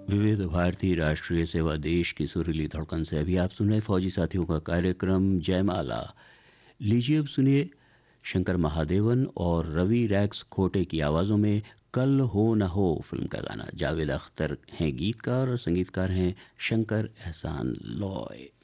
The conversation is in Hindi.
विविध भारती राष्ट्रीय सेवा देश की सुरीली धड़कन से अभी आप सुन रहे फौजी साथियों का कार्यक्रम जयमाला। लीजिए अब सुनिए शंकर महादेवन और रवि रैक्स खोटे की आवाज़ों में कल हो न हो फिल्म का गाना। जावेद अख्तर हैं गीतकार और संगीतकार हैं शंकर एहसान लॉय।